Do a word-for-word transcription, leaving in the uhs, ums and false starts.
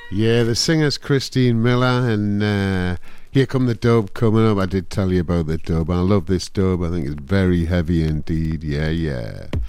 Yeah, the singer's Christine Miller, and uh, Here Come the Dub coming up. I did tell you about the dub. I love this dub. I think it's very heavy indeed. Yeah, yeah.